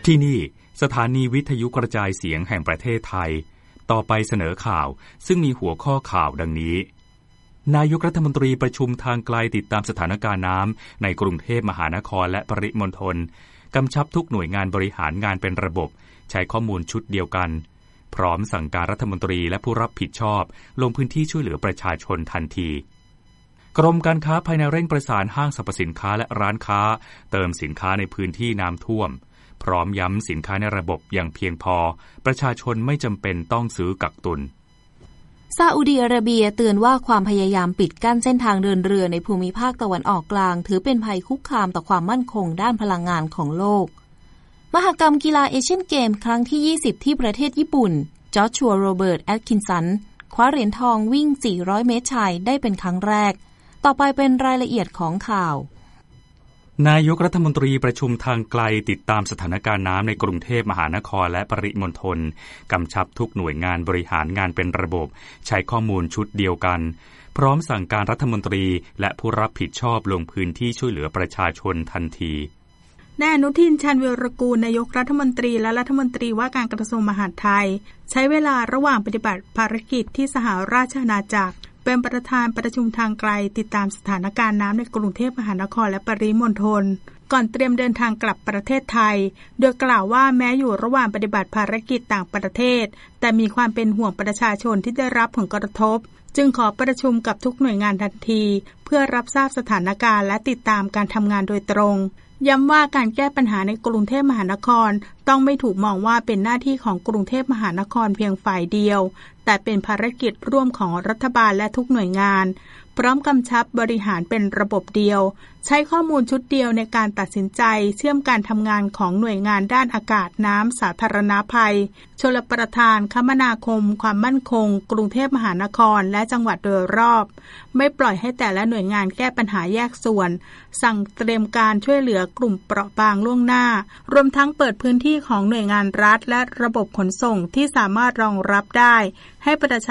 ที่นี่สถานีวิทยุกระจายเสียงแห่งประเทศไทยต่อไปเสนอข่าวซึ่งมีหัวข้อข่าวดังนี้นายกรัฐมนตรีประชุมทางไกลติดตามสถานการณ์น้ำในกรุงเทพมหานครและปริมณฑลกำชับทุกหน่วยงานบริหารงานเป็นระบบใช้ข้อมูลชุดเดียวกันพร้อมสั่งการรัฐมนตรีและผู้รับผิดชอบลงพื้นที่ช่วยเหลือประชาชนทันทีกรมการค้าภายในเร่งประสานห้างสรรพสินค้าและร้านค้าเติมสินค้าในพื้นที่น้ำท่วมพร้อมย้ำสินค้าในระบบอย่างเพียงพอประชาชนไม่จำเป็นต้องซื้อกักตุนซาอุดิอาระเบียเตือนว่าความพยายามปิดกั้นเส้นทางเดินเรือในภูมิภาคตะวันออกกลางถือเป็นภัยคุกคามต่อความมั่นคงด้านพลังงานของโลกมหกรรมกีฬาเอเชียนเกมส์ครั้งที่20ที่ประเทศญี่ปุ่นจอร์ชัวโรเบิร์ตแอตคินสันคว้าเหรียญทองวิ่ง400เมตรชายได้เป็นครั้งแรกต่อไปเป็นรายละเอียดของข่าวนายกรัฐมนตรีประชุมทางไกลติดตามสถานการณ์น้ำในกรุงเทพมหานครและปริมณฑลกำชับทุกหน่วยงานบริหารงานเป็นระบบใช้ข้อมูลชุดเดียวกันพร้อมสั่งการรัฐมนตรีและผู้รับผิดชอบลงพื้นที่ช่วยเหลือประชาชนทันทีนายอนุทิน ชาญวีรกูลนายกรัฐมนตรีและรัฐมนตรีว่าการกระทรวงมหาดไทยใช้เวลาระหว่างปฏิบัติภารกิจที่สหราชอาณาจักรเป็นประธานประชุมทางไกลติดตามสถานการณ์น้ำในกรุงเทพมหานครและปริมณฑลก่อนเตรียมเดินทางกลับประเทศไทยโดยกล่าวว่าแม้อยู่ระหว่างปฏิบัติภารกิจต่างประเทศแต่มีความเป็นห่วงประชาชนที่ได้รับผลกระทบจึงขอประชุมกับทุกหน่วยงานทันทีเพื่อรับทราบสถานการณ์และติดตามการทำงานโดยตรงย้ำว่าการแก้ปัญหาในกรุงเทพมหานครต้องไม่ถูกมองว่าเป็นหน้าที่ของกรุงเทพมหานครเพียงฝ่ายเดียวแต่เป็นภารกิจร่วมของรัฐบาลและทุกหน่วยงานพร้อมกำชับบริหารเป็นระบบเดียวใช้ข้อมูลชุดเดียวในการตัดสินใจเชื่อมการทำงานของหน่วยงานด้านอากาศน้ำสาธารณภัยชลประทานคมนาคมความมั่นคงกรุงเทพมหานครและจังหวัดโดยรอบไม่ปล่อยให้แต่ละหน่วยงานแก้ปัญหาแยกส่วนสั่งเตรียมการช่วยเหลือกลุ่มเปราะบางล่วงหน้ารวมทั้งเปิดพื้นที่ของหน่วยงานรัฐและระบบขนส่งที่สามารถรองรับได้ให้ประชา